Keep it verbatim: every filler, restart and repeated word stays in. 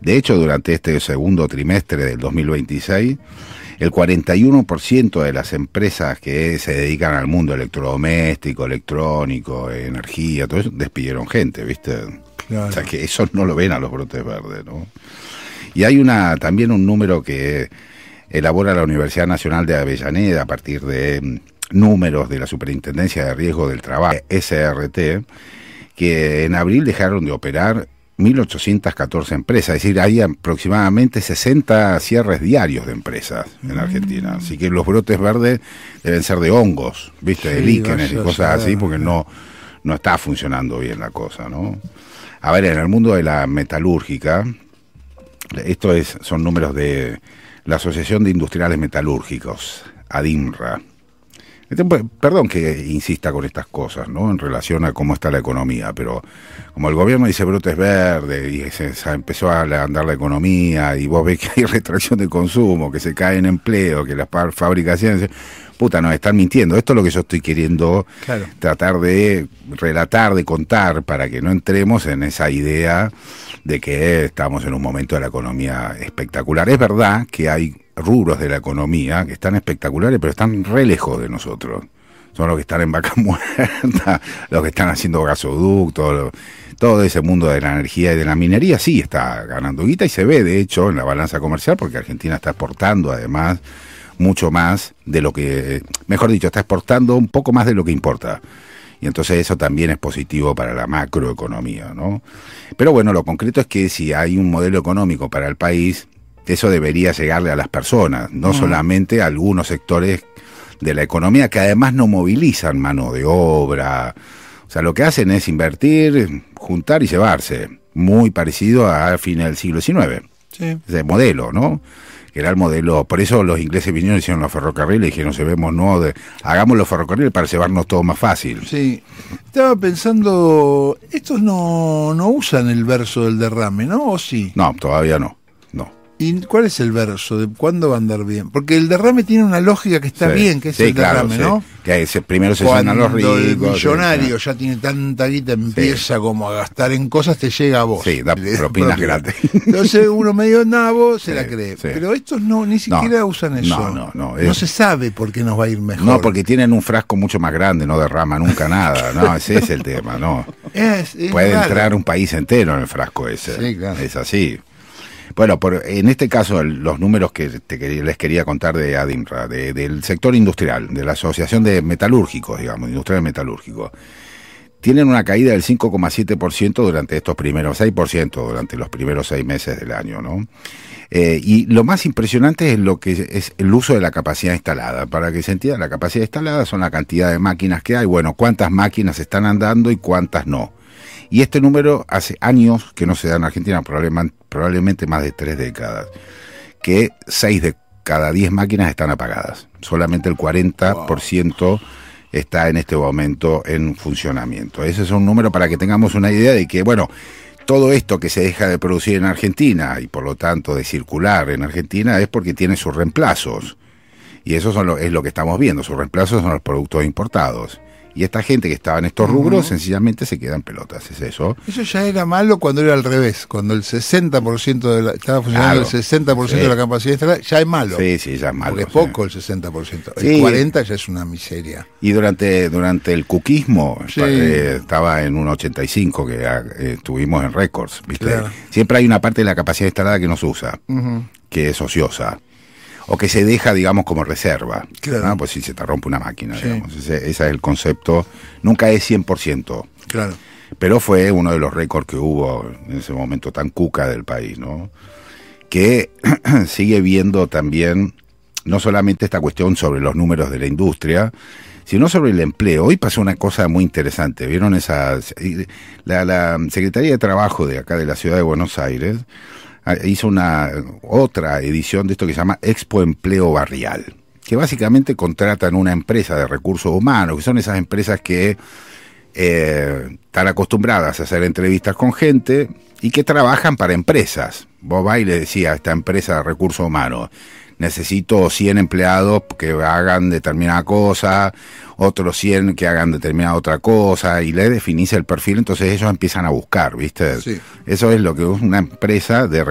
De hecho, durante este segundo trimestre del dos mil veintiséis, el cuarenta y uno por ciento de las empresas que se dedican al mundo electrodoméstico, electrónico, energía, todo eso, despidieron gente, ¿viste? Claro. O sea, que eso no lo ven a los brotes verdes, ¿no? Y hay una también un número que elabora la Universidad Nacional de Avellaneda a partir de números de la Superintendencia de Riesgo del Trabajo, S R T, que en abril dejaron de operar mil ochocientas catorce empresas, es decir, hay aproximadamente sesenta cierres diarios de empresas en Argentina, así que los brotes verdes deben ser de hongos, ¿viste? Sí, de líquenes y cosas así, porque no, no está funcionando bien la cosa, ¿no? A ver, en el mundo de la metalúrgica, esto es, son números de la Asociación de Industriales Metalúrgicos, ADIMRA. Perdón que insista con estas cosas, ¿no? En relación a cómo está la economía, pero como el gobierno dice brotes verdes y se, se empezó a andar la economía y vos ves que hay retracción de consumo, que se cae en empleo, que las fabricaciones, puta, nos están mintiendo. Esto es lo que yo estoy queriendo claro. tratar de relatar, de contar, para que no entremos en esa idea de que estamos en un momento de la economía espectacular. Es verdad que hay rubros de la economía que están espectaculares, pero están re lejos de nosotros. Son los que están en vaca muerta, los que están haciendo gasoductos, lo, todo ese mundo de la energía y de la minería sí está ganando guita y se ve, de hecho, en la balanza comercial, porque Argentina está exportando, además, mucho más de lo que, mejor dicho, está exportando un poco más de lo que importa. Y entonces eso también es positivo para la macroeconomía, ¿no? Pero bueno, lo concreto es que si hay un modelo económico para el país, eso debería llegarle a las personas, no uh-huh. solamente a algunos sectores de la economía que además no movilizan mano de obra. O sea, lo que hacen es invertir, juntar y llevarse, muy parecido a fines del siglo diecinueve. Sí. Ese modelo, ¿no? Que era el modelo, por eso los ingleses vinieron y hicieron los ferrocarriles y dijeron, llevemos, no, de, hagamos los ferrocarriles para llevarnos todo más fácil. Sí, estaba pensando, estos no, no usan el verso del derrame, ¿no? ¿O sí? No, todavía no, no. ¿Y cuál es el verso? ¿De cuándo va a andar bien? Porque el derrame tiene una lógica que está sí, bien, que es sí, el claro, derrame, sí. ¿no? Que se, primero se llenan los ricos. Cuando el millonario sí, ya tiene tanta guita, empieza sí. como a gastar en cosas, te llega a vos. Sí, da propinas gratis. Entonces uno medio nabo se sí, la cree. Sí. Pero estos no, ni siquiera no, usan eso. No, no, no. Es, no se sabe por qué nos va a ir mejor. No, porque tienen un frasco mucho más grande, no derrama nunca nada. No, ese es el tema, ¿no? Es, es Puede raro. entrar un país entero en el frasco ese. Sí, claro. Es así. Bueno, por, en este caso, el, los números que te, que les quería contar de ADIMRA, de, del sector industrial, de la Asociación de Metalúrgicos, digamos, industriales metalúrgicos, tienen una caída del cinco coma siete por ciento durante estos primeros, seis por ciento durante los primeros seis meses del año, ¿no? Eh, y lo más impresionante es lo que es el uso de la capacidad instalada. Para que se entienda, la capacidad instalada son la cantidad de máquinas que hay, bueno, cuántas máquinas están andando y cuántas no. Y este número hace años que no se da en Argentina, probablemente, probablemente más de tres décadas, que seis de cada diez máquinas están apagadas. Solamente el cuarenta por ciento wow. está en este momento en funcionamiento. Ese es un número para que tengamos una idea de que, bueno, todo esto que se deja de producir en Argentina y por lo tanto de circular en Argentina es porque tiene sus reemplazos. Y eso son lo, es lo que estamos viendo, sus reemplazos son los productos importados. Y esta gente que estaba en estos rubros uh-huh. sencillamente se queda en pelotas, es eso. Eso ya era malo cuando era al revés, cuando el sesenta por ciento de la, estaba funcionando claro. el sesenta por ciento sí. de la capacidad instalada, ya es malo. Sí, sí, ya es malo. Porque es poco sí. el sesenta por ciento, sí. el cuarenta por ciento ya es una miseria. Y durante durante el cuquismo sí. eh, estaba en un ochenta y cinco que eh, estuvimos en récords, ¿viste? Claro. Siempre hay una parte de la capacidad instalada que no se usa, uh-huh. que es ociosa. O que se deja, digamos, como reserva. Claro. ¿No? Pues si se te rompe una máquina, sí. digamos. Ese, ese es el concepto. Nunca es cien por ciento. Claro. Pero fue uno de los récords que hubo en ese momento tan cuca del país, ¿no? Que sigue viendo también, no solamente esta cuestión sobre los números de la industria, sino sobre el empleo. Hoy pasó una cosa muy interesante. ¿Vieron esas? La, la Secretaría de Trabajo de acá de la Ciudad de Buenos Aires hizo una otra edición de esto que se llama Expo Empleo Barrial, que básicamente contratan una empresa de recursos humanos, que son esas empresas que eh, están acostumbradas a hacer entrevistas con gente y que trabajan para empresas. Vos vas y le decías a esta empresa de recursos humanos, necesito cien empleados que hagan determinada cosa, otros cien que hagan determinada otra cosa, y le definís el perfil, entonces ellos empiezan a buscar, ¿viste? Sí. Eso es lo que es una empresa de